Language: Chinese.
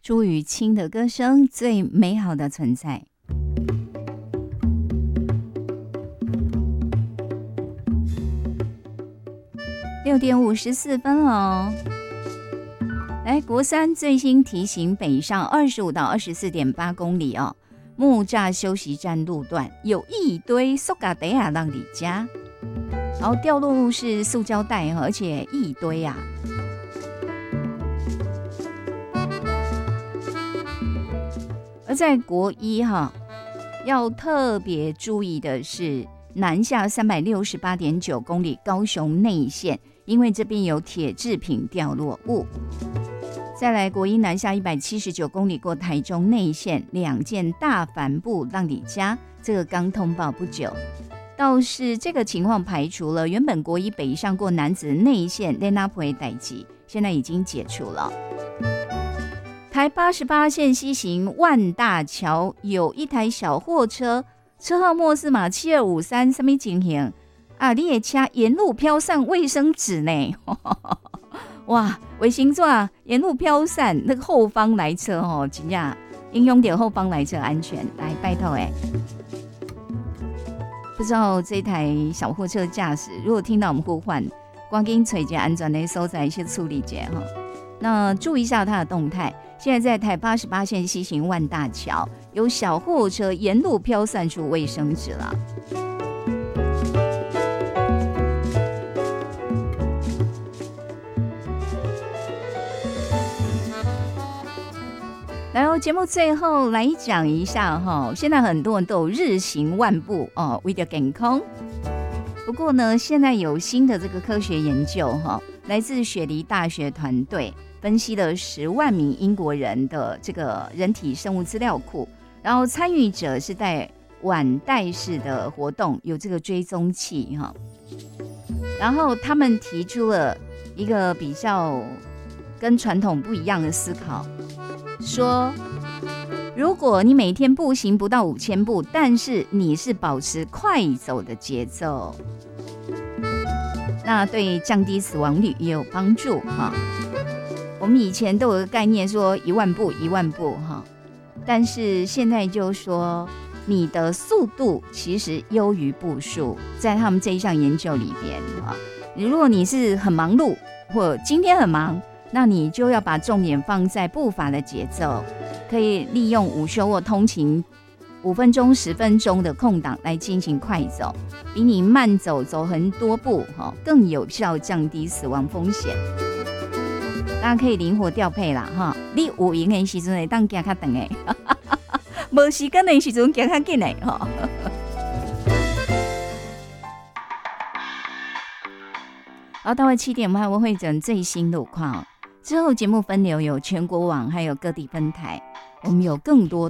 朱雨清的歌声，最美好的存在。6点54分哦。来，国三最新提醒，北上25到24.8公里哦，木栅休息站路段有一堆塑胶袋啊让你加，然后掉落物是塑胶袋，而且一堆啊。而在国一要特别注意的是南下368.9公里高雄内线，因为这边有铁制品掉落物。再来国一南下179公里过台中内线，2件大帆布让你加，这个刚通报不久。倒是这个情况排除了，原本国一北上过楠梓内线在那不会代际，现在已经解除了。台88线西行万大桥有一台小货车，车号末四码7253，什么情形啊？你的车沿路飘散卫生纸呢？哇，卫生纸沿路飘散，那个后方来车真的应用点后方来车安全，来拜托不知道这台小货车驾驶如果听到我们呼唤，赶紧找一个安全的所在去处理一下那注意一下它的动态。现在在台88线西行万大桥，有小货车沿路飘散出卫生纸了。然后节目最后来讲一下现在很多人都有日行万步为了健康。不过呢，现在有新的这个科学研究来自雪梨大学团队分析了10万名英国人的这个人体生物资料库，然后参与者是在腕带式的活动，有这个追踪器然后他们提出了一个比较跟传统不一样的思考，说如果你每天步行不到5000步，但是你是保持快走的节奏，那对降低死亡率也有帮助我们以前都有个概念说1万步1万步但是现在就说你的速度其实优于步数，在他们这一项研究里边如果你是很忙碌或今天很忙，那你就要把重点放在步伐的节奏，可以利用午休或通勤5分钟10分钟的空档来进行快走，比你慢走很多步更有效降低死亡风险。大家可以灵活调配啦你有闲的时阵会当行较长的没时间的时阵行较紧的好，到了7点，我们还会整最新路况之后节目分流有全国网还有各地分台，我们有更多